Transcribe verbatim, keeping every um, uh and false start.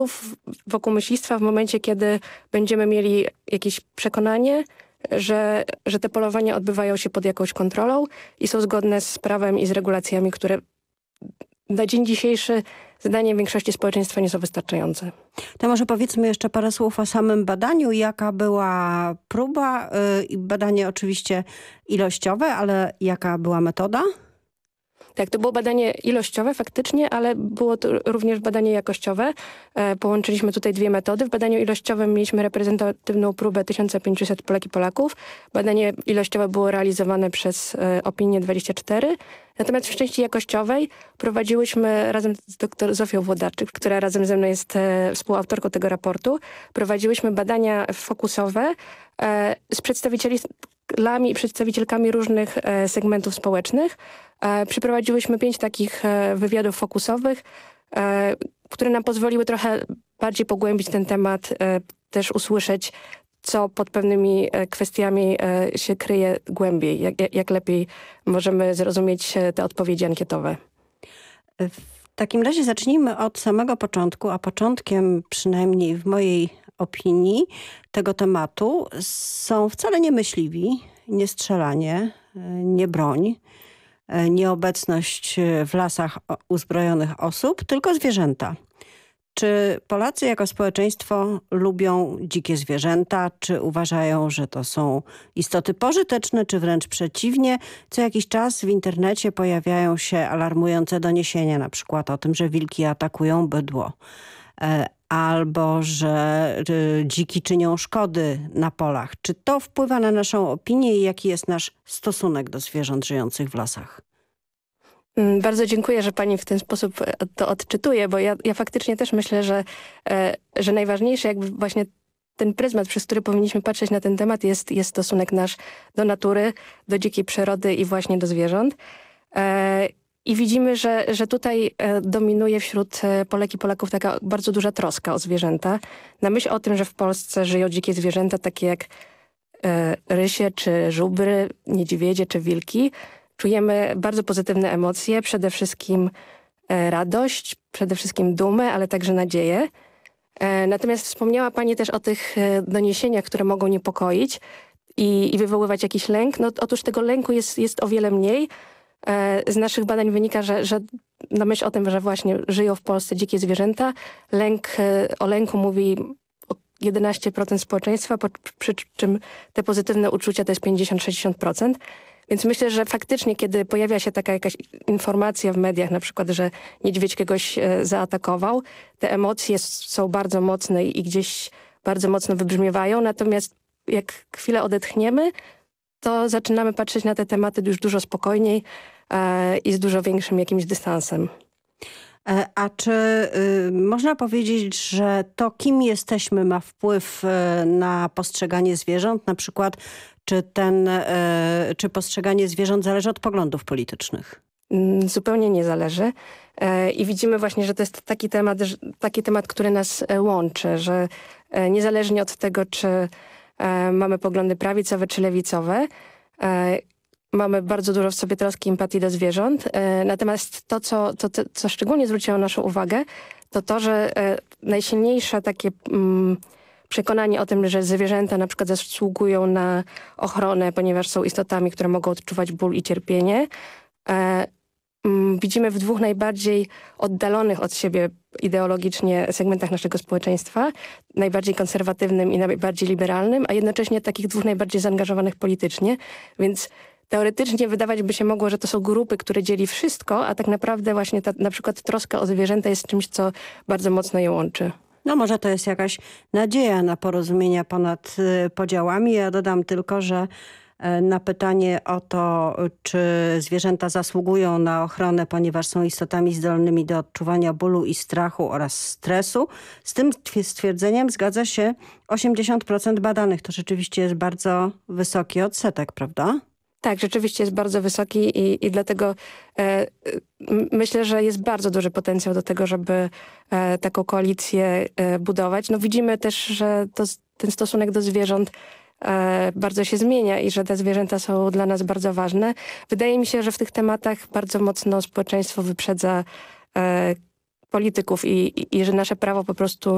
wokół myślistwa w momencie, kiedy będziemy mieli jakieś przekonanie, że, że te polowania odbywają się pod jakąś kontrolą i są zgodne z prawem i z regulacjami, które na dzień dzisiejszy zdaniem większości społeczeństwa nie są wystarczające. To może powiedzmy jeszcze parę słów o samym badaniu. Jaka była próba? Yy, badanie oczywiście ilościowe, ale jaka była metoda? Tak, to było badanie ilościowe faktycznie, ale było to również badanie jakościowe. E, połączyliśmy tutaj dwie metody. W badaniu ilościowym mieliśmy reprezentatywną próbę tysiąc pięćset Polek i Polaków. Badanie ilościowe było realizowane przez e, Opinię dwadzieścia cztery. Natomiast w części jakościowej prowadziłyśmy razem z dr Zofią Włodarczyk, która razem ze mną jest e, współautorką tego raportu, prowadziłyśmy badania fokusowe e, z przedstawicielami i przedstawicielkami różnych e, segmentów społecznych. E, przeprowadziłyśmy pięć takich e, wywiadów fokusowych, e, które nam pozwoliły trochę bardziej pogłębić ten temat, e, też usłyszeć, co pod pewnymi e, kwestiami e, się kryje głębiej, jak, jak lepiej możemy zrozumieć e, te odpowiedzi ankietowe. W takim razie zacznijmy od samego początku, a początkiem, przynajmniej w mojej opinii, tego tematu są wcale nie myśliwi, nie strzelanie, nie broń, nieobecność w lasach uzbrojonych osób, tylko zwierzęta. Czy Polacy jako społeczeństwo lubią dzikie zwierzęta? Czy uważają, że to są istoty pożyteczne, czy wręcz przeciwnie? Co jakiś czas w internecie pojawiają się alarmujące doniesienia, na przykład o tym, że wilki atakują bydło, albo że dziki czynią szkody na polach. Czy to wpływa na naszą opinię i jaki jest nasz stosunek do zwierząt żyjących w lasach? Bardzo dziękuję, że pani w ten sposób to odczytuje, bo ja, ja faktycznie też myślę, że, e, że najważniejsze jakby właśnie ten pryzmat, przez który powinniśmy patrzeć na ten temat jest, jest stosunek nasz do natury, do dzikiej przyrody i właśnie do zwierząt. E, I widzimy, że, że tutaj e, dominuje wśród Polek i Polaków taka bardzo duża troska o zwierzęta. Na myśl o tym, że w Polsce żyją dzikie zwierzęta takie jak e, rysie, czy żubry, niedźwiedzie, czy wilki, czujemy bardzo pozytywne emocje, przede wszystkim e, radość, przede wszystkim dumę, ale także nadzieję. E, natomiast wspomniała pani też o tych e, doniesieniach, które mogą niepokoić i, i wywoływać jakiś lęk. No, otóż tego lęku jest, jest o wiele mniej. E, z naszych badań wynika, że, że na myśl o tym, że właśnie żyją w Polsce dzikie zwierzęta, lęk, e, o lęku mówi jedenaście procent społeczeństwa, po, przy czym te pozytywne uczucia to jest pięćdziesiąt do sześćdziesięciu procent. Więc myślę, że faktycznie, kiedy pojawia się taka jakaś informacja w mediach, na przykład, że niedźwiedź kogoś e, zaatakował, te emocje są bardzo mocne i gdzieś bardzo mocno wybrzmiewają. Natomiast jak chwilę odetchniemy, to zaczynamy patrzeć na te tematy już dużo spokojniej e, i z dużo większym jakimś dystansem. A czy y, można powiedzieć, że to, kim jesteśmy, ma wpływ y, na postrzeganie zwierząt? Na przykład, czy, ten, y, czy postrzeganie zwierząt zależy od poglądów politycznych? Zupełnie nie zależy. E, I widzimy właśnie, że to jest taki temat, że, taki temat, który nas e, łączy, że e, niezależnie od tego, czy e, mamy poglądy prawicowe czy lewicowe, e, mamy bardzo dużo w sobie troski i empatii do zwierząt. E, natomiast to co, to, to, co szczególnie zwróciło naszą uwagę, to to, że e, najsilniejsze takie mm, przekonanie o tym, że zwierzęta na przykład zasługują na ochronę, ponieważ są istotami, które mogą odczuwać ból i cierpienie, e, mm, widzimy w dwóch najbardziej oddalonych od siebie ideologicznie segmentach naszego społeczeństwa, najbardziej konserwatywnym i najbardziej liberalnym, a jednocześnie takich dwóch najbardziej zaangażowanych politycznie, więc teoretycznie wydawać by się mogło, że to są grupy, które dzieli wszystko, a tak naprawdę właśnie ta na przykład troska o zwierzęta jest czymś, co bardzo mocno je łączy. No może to jest jakaś nadzieja na porozumienia ponad y, podziałami. Ja dodam tylko, że y, na pytanie o to, czy zwierzęta zasługują na ochronę, ponieważ są istotami zdolnymi do odczuwania bólu i strachu oraz stresu, z tym stwierdzeniem zgadza się osiemdziesiąt procent badanych. To rzeczywiście jest bardzo wysoki odsetek, prawda? Tak, rzeczywiście jest bardzo wysoki i, i dlatego e, myślę, że jest bardzo duży potencjał do tego, żeby e, taką koalicję e, budować. No widzimy też, że to, ten stosunek do zwierząt e, bardzo się zmienia i że te zwierzęta są dla nas bardzo ważne. Wydaje mi się, że w tych tematach bardzo mocno społeczeństwo wyprzedza e, polityków i, i, i że nasze prawo po prostu